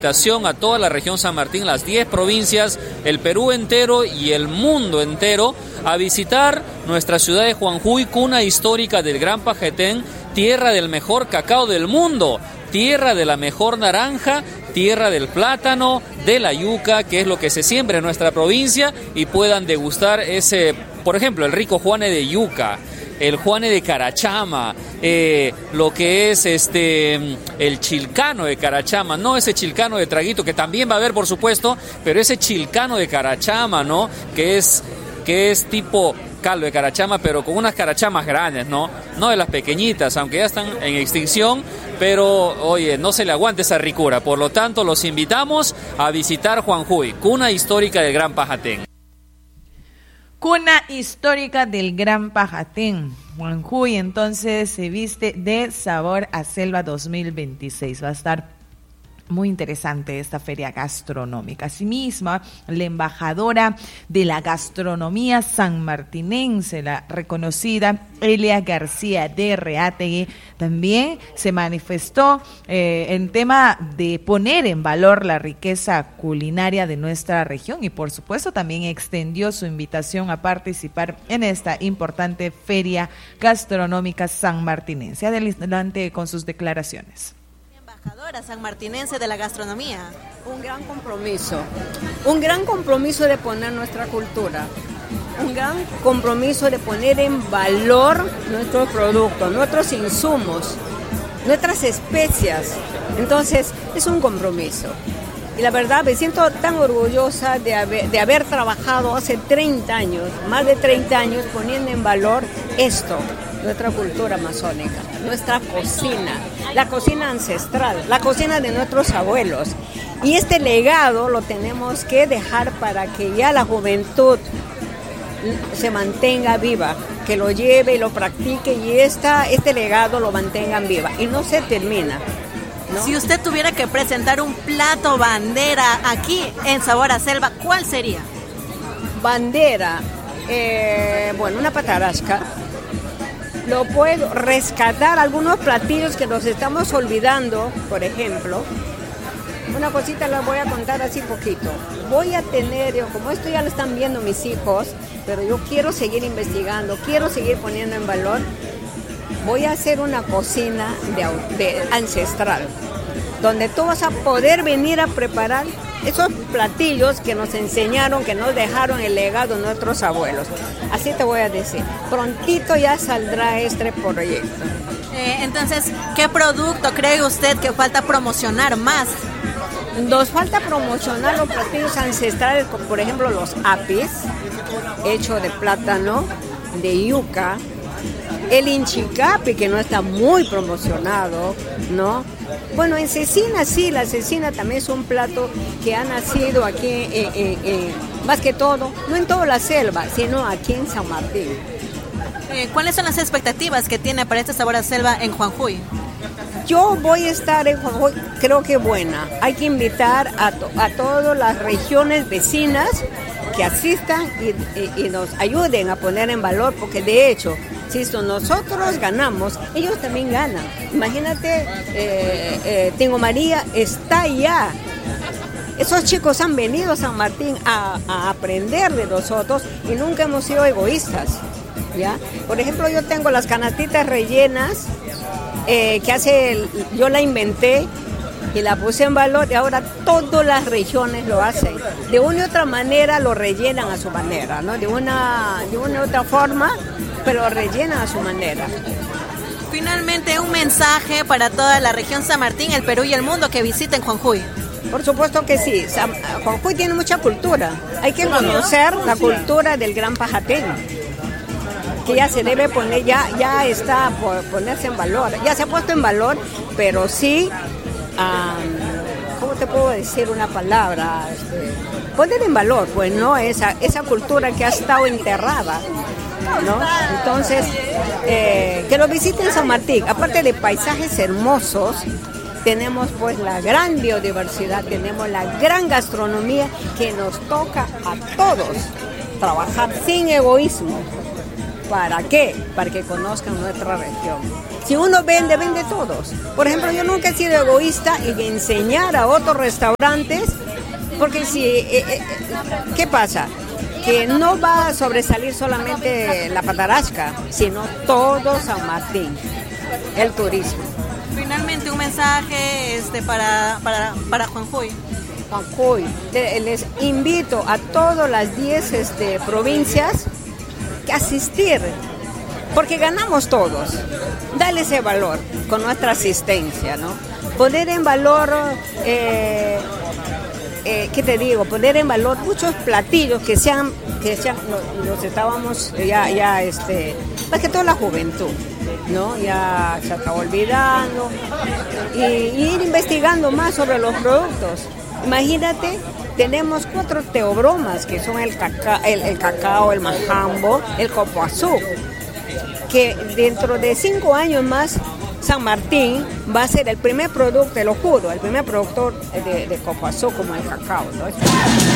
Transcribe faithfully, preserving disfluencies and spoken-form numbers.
invitación a toda la región San Martín, las diez provincias, el Perú entero y el mundo entero, a visitar nuestra ciudad de Juanjuy, cuna histórica del Gran Pajetén, tierra del mejor cacao del mundo, tierra de la mejor naranja, tierra del plátano, de la yuca, que es lo que se siembra en nuestra provincia, y puedan degustar ese, por ejemplo, el rico juane de yuca, el juane de Carachama, eh, lo que es este el chilcano de Carachama, no ese chilcano de traguito, que también va a haber, por supuesto, pero ese chilcano de Carachama, ¿no? Que es, que es tipo caldo de carachama, pero con unas carachamas grandes, ¿no? No de las pequeñitas, aunque ya están en extinción, pero, oye, no se le aguanta esa ricura. Por lo tanto, los invitamos a visitar Juanjuy, cuna histórica del Gran Pajetén. Cuna histórica del Gran Pajetén. Juanjuy, entonces, se viste de Sabor a Selva dos mil veintiséis. Va a estar muy interesante esta feria gastronómica. Asimismo, la embajadora de la gastronomía sanmartinense, la reconocida Elia García de Reátegui, también se manifestó eh, en tema de poner en valor la riqueza culinaria de nuestra región y, por supuesto, también extendió su invitación a participar en esta importante feria gastronómica sanmartinense. Adelante con sus declaraciones. Embajadora sanmartinense de la gastronomía. Un gran compromiso, un gran compromiso de poner nuestra cultura, un gran compromiso de poner en valor nuestros productos, nuestros insumos, nuestras especias. Entonces, es un compromiso. Y la verdad, me siento tan orgullosa de haber, de haber trabajado hace treinta años, más de treinta años, poniendo en valor esto, nuestra cultura amazónica, nuestra cocina, la cocina ancestral, la cocina de nuestros abuelos. Y este legado lo tenemos que dejar para que ya la juventud se mantenga viva, que lo lleve y lo practique y esta, este legado lo mantengan viva y no se termina, ¿no? Si usted tuviera que presentar un plato bandera aquí en Sabor a Selva, ¿cuál sería? Bandera, eh, bueno, una patarasca. Lo puedo rescatar algunos platillos que nos estamos olvidando, por ejemplo. Una cosita la voy a contar así poquito. Voy a tener, yo, como esto ya lo están viendo mis hijos, pero yo quiero seguir investigando, quiero seguir poniendo en valor. Voy a hacer una cocina de, de ancestral, donde tú vas a poder venir a preparar esos platillos que nos enseñaron, que nos dejaron el legado nuestros abuelos. Así te voy a decir, prontito ya saldrá este proyecto. Eh, entonces, ¿qué producto cree usted que falta promocionar más? Nos falta promocionar los platillos ancestrales, como por ejemplo los apis, hechos de plátano, de yuca, el inchicapi, que no está muy promocionado, ¿no? Bueno, en cecina sí, la cecina también es un plato que ha nacido aquí, eh, eh, eh, más que todo, no en toda la selva, sino aquí en San Martín. Eh, ¿Cuáles son las expectativas que tiene para este Sabor a Selva en Juanjuy? Yo voy a estar en Juanjuy, creo que buena. Hay que invitar a, to- a todas las regiones vecinas que asistan y, y, y nos ayuden a poner en valor, porque de hecho, si nosotros ganamos, ellos también ganan. Imagínate, eh, eh, Tingo María está allá. Esos chicos han venido a San Martín a, a aprender de nosotros y nunca hemos sido egoístas, ¿ya? Por ejemplo, yo tengo las canastitas rellenas, eh, que hace el, yo la inventé y la puse en valor y ahora todas las regiones lo hacen. De una u otra manera lo rellenan a su manera, ¿no? De una, de una u otra forma, pero rellenan a su manera. Finalmente, un mensaje para toda la región San Martín, el Perú y el mundo que visiten Juanjuy. Por supuesto que sí. San, Juanjuy tiene mucha cultura. Hay que conocer la cultura del Gran Pajetén, que ya se debe poner, ya, ya está por ponerse en valor. Ya se ha puesto en valor, pero sí, um, ¿cómo te puedo decir una palabra? Este, poner en valor, pues, ¿no? Esa, esa cultura que ha estado enterrada, ¿no? Entonces, eh, que lo visiten San Martín. Aparte de paisajes hermosos, tenemos pues la gran biodiversidad, tenemos la gran gastronomía que nos toca a todos trabajar sin egoísmo. ¿Para qué? Para que conozcan nuestra región. Si uno vende, vende todos. Por ejemplo, yo nunca he sido egoísta en enseñar a otros restaurantes, porque si, eh, eh, ¿qué pasa? Que no va a sobresalir solamente la Patarasca, sino todo San Martín, el turismo. Finalmente, un mensaje este, para, para, para Juanjuy. Juanjuy, les invito a todas las diez este, provincias a asistir, porque ganamos todos. Dale ese valor con nuestra asistencia, ¿no? Poner en valor, eh, eh, ¿qué te digo? Poner en valor muchos platillos que sean, que sean, los, los estábamos ya, ya, este, más que toda la juventud, ¿no? Ya se está olvidando y, y ir investigando más sobre los productos. Imagínate, tenemos cuatro teobromas que son el cacao, el, el, cacao, el majambo, el copoazú, que dentro de cinco años más San Martín va a ser el primer producto, te lo juro, el primer productor de, de copoazú como el cacao, ¿no?